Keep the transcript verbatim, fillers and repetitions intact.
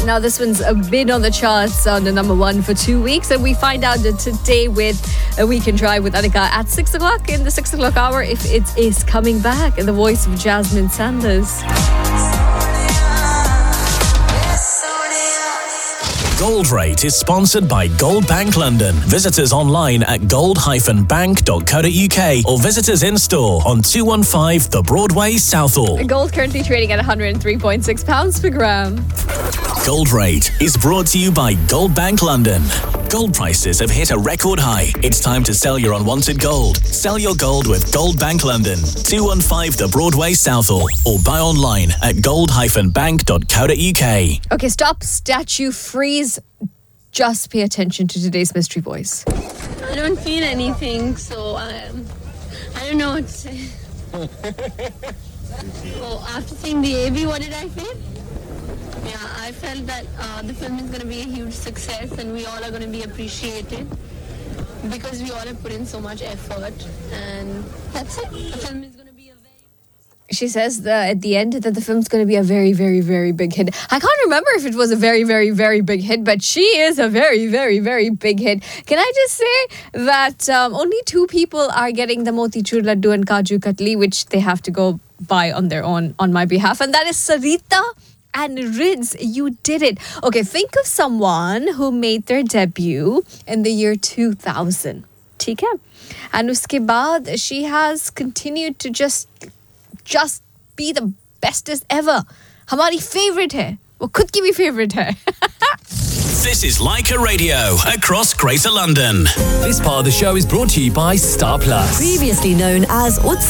Now, this one's been on the charts on the number one for two weeks, and we find out that today with a Weekend Drive with Anika at six o'clock in the six o'clock hour if it is coming back in the voice of Jasmine Sanders. Gold Rate is sponsored by Gold Bank London. Visit us online at gold dash bank dot co dot uk or visit us in store on two one five The Broadway, Southall. Gold currently trading at one hundred three point six pounds per gram. Gold Rate is brought to you by Gold Bank London. Gold prices have hit a record high. It's time to sell your unwanted gold. Sell your gold with Gold Bank London, two one five The Broadway, Southall, or buy online at gold dash bank dot co dot uk. Okay, stop, statue, freeze. Just pay attention to today's mystery voice. I don't feel anything, so um, I don't know what to say. So after seeing the A V, what did I feel? Yeah, I felt that uh, the film is going to be a huge success and we all are going to be appreciated because we all have put in so much effort, and that's it. The film is going to be a very... She says that at the end that the film's going to be a very, very, very big hit. I can't remember if it was a very, very, very big hit, but she is a very, very, very big hit. Can I just say that um, only two people are getting the Motichur Laddu and Kaju Katli, which they have to go buy on their own on my behalf, and that is Sarita and Rids. You did it. Okay, think of someone who made their debut in the year two thousand. ठीक है? And uske baad, she has continued to just just be the bestest ever. हमारी favorite है. वो खुद की भी favorite है. This is Leica Radio across Greater London. This part of the show is brought to you by Star Plus. Previously known as Utsav.